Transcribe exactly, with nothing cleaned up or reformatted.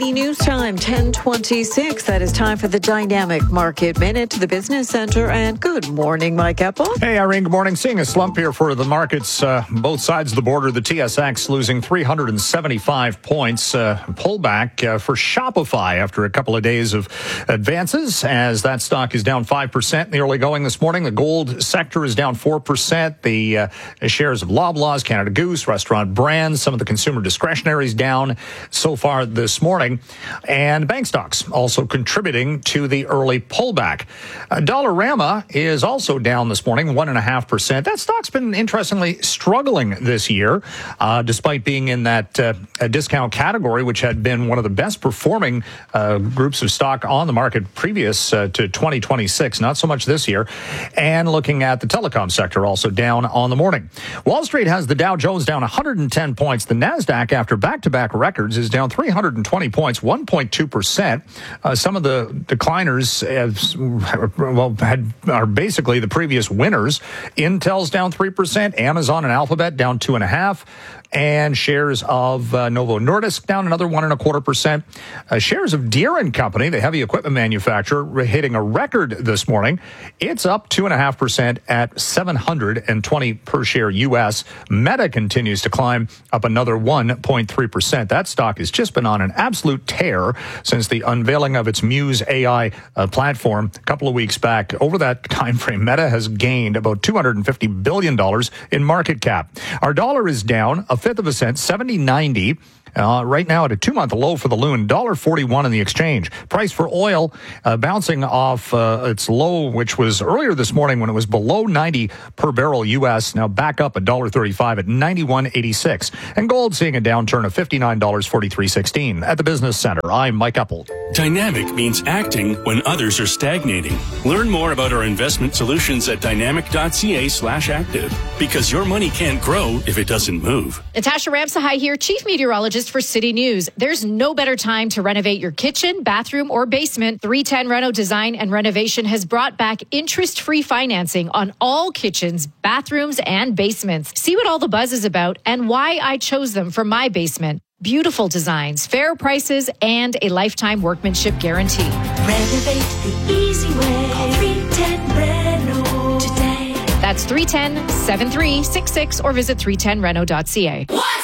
The news time, ten twenty-six. That is time for the Dynamic Market Minute to the Business Center. And good morning, Mike Epple. Hey, Irene, good morning. Seeing a slump here for the markets, uh, both sides of the border. The T S X losing three hundred seventy-five points. Uh, pullback uh, for Shopify after a couple of days of advances, as that stock is down five percent in the early going this morning. The gold sector is down four percent. The uh, shares of Loblaws, Canada Goose, Restaurant Brands, some of the consumer discretionaries down so far this morning. And bank stocks also contributing to the early pullback. Uh, Dollarama is also down this morning, one and a half percent. That stock's been interestingly struggling this year, uh, despite being in that uh, discount category, which had been one of the best performing uh, groups of stock on the market previous uh, to twenty twenty-six. Not so much this year. And looking at the telecom sector, also down on the morning. Wall Street has the Dow Jones down one hundred ten points. The Nasdaq, after back-to-back records, is down three hundred twenty points, one point two percent. Uh, some of the decliners have, well, had, are basically the previous winners. Intel's down three percent. Amazon and Alphabet down two point five percent. And shares of uh, Novo Nordisk down another one and a quarter percent. Uh, shares of Deere and Company, the heavy equipment manufacturer, hitting a record this morning. It's up two and a half percent at seven hundred twenty per share U S. Meta continues to climb, up another one point three percent. That stock has just been on an absolute tear since the unveiling of its Muse A I uh, platform a couple of weeks back. Over that time frame, Meta has gained about two hundred fifty billion dollars in market cap. Our dollar is down a fifth of a cent, seventy ninety. Uh, right now at a two-month low for the loon, one dollar forty-one in the exchange. Price for oil uh, bouncing off uh, its low, which was earlier this morning when it was below ninety per barrel U S. Now back up one dollar thirty-five at ninety-one eighty-six. And gold seeing a downturn of fifty-nine dollars and forty-three cents sixteen. At the Business Center, I'm Mike Epple. Dynamic means acting when others are stagnating. Learn more about our investment solutions at dynamic.ca slash active. Because your money can't grow if it doesn't move. Natasha Ramsahai here, Chief Meteorologist for City News. There's no better time to renovate your kitchen, bathroom, or basement. three ten Reno Design and Renovation has brought back interest-free financing on all kitchens, bathrooms, and basements. See what all the buzz is about and why I chose them for my basement. Beautiful designs, fair prices, and a lifetime workmanship guarantee. Renovate the easy way. Call three ten Reno today. That's three one zero, seven three six six or visit three ten reno dot c a.